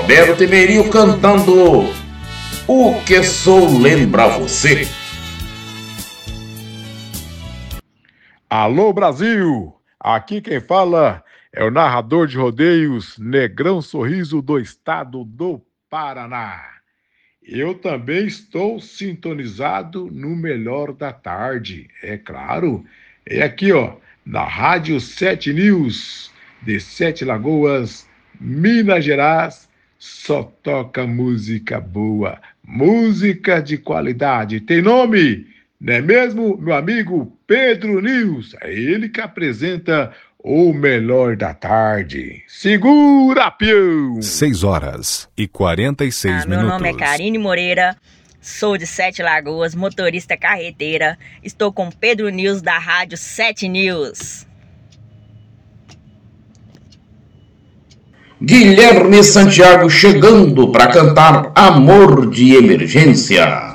Roberto Emerio cantando O Que Sou Lembra Você. Alô Brasil, aqui quem fala é o narrador de rodeios Negrão Sorriso do estado do Paraná. Eu também estou sintonizado no Melhor da Tarde, é claro. É aqui, ó, na Rádio 7 News, de Sete Lagoas, Minas Gerais. Só toca música boa, música de qualidade. Tem nome, não é mesmo, meu amigo Pedro News? É ele que apresenta o Melhor da Tarde. Segura, pião! 6h46 Meu minutos. nome é Karine Moreira, sou de Sete Lagoas, motorista carreteira. Estou com Pedro News da Rádio 7 News. Guilherme Santiago chegando para cantar Amor de Emergência.